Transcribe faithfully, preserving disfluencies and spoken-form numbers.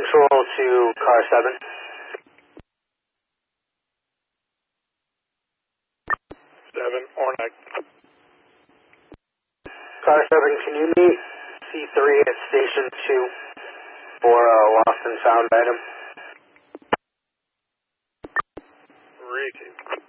control to car seven. seven, Ornac. Car seven, can you meet C three at station two for a lost and found item? Ricky.